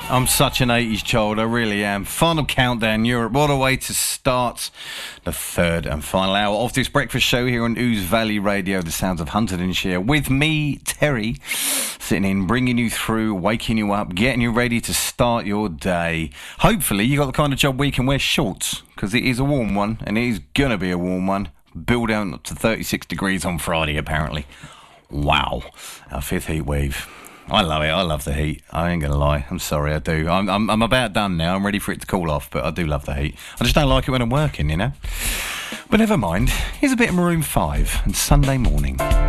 I'm such an 80s child, I really am. Final Countdown Europe, what a way to start the third and final hour of this breakfast show here on Ouse Valley Radio, the sounds of Huntingdonshire, with me, Terry, sitting in, bringing you through, waking you up, getting you ready to start your day. Hopefully you got the kind of job where you can wear shorts, because it is a warm one, and it is going to be a warm one. Build down up to 36 degrees on Friday, apparently. Wow, our fifth heat wave. I love it. I love the heat. I ain't gonna lie. I'm sorry, I do. I'm about done now. I'm ready for it to cool off, but I do love the heat. I just don't like it when I'm working, you know. But never mind. Here's a bit of Maroon 5 and Sunday Morning.